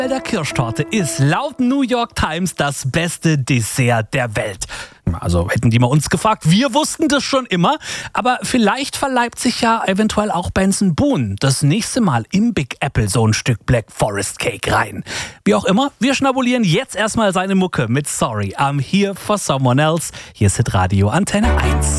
Der Kirschtorte ist laut New York Times das beste Dessert der Welt. Also hätten die mal uns gefragt, wir wussten das schon immer. Aber vielleicht verleibt sich ja eventuell auch Benson Boone das nächste Mal im Big Apple so ein Stück Black Forest Cake rein. Wie auch immer, wir schnabulieren jetzt erstmal seine Mucke mit Sorry, I'm Here for Someone Else. Hier ist Hitradio Antenne 1.